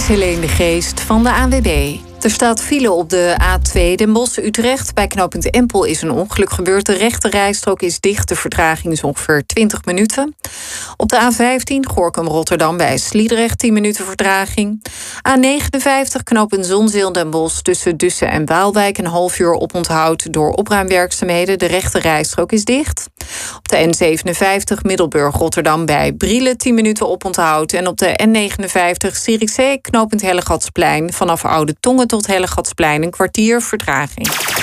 Helene de Geest van de ANWB. Er staat file op de A2 Den Bosch-Utrecht. Bij knooppunt Empel is een ongeluk gebeurd. De rechte rijstrook is dicht. De vertraging is ongeveer 20 minuten. Op de A15 Gorinchem-Rotterdam bij Sliedrecht 10 minuten vertraging. A59 knooppunt Zonzeel Den Bosch tussen Dussen en Waalwijk een half uur oponthoud door opruimwerkzaamheden. De rechte rijstrook is dicht. Op de N57 Middelburg-Rotterdam bij Brielen 10 minuten oponthoud. En op de N59 Zierikzee knooppunt Hellegatsplein vanaf Oude Tongen tot Hellegatsplein een kwartier vertraging.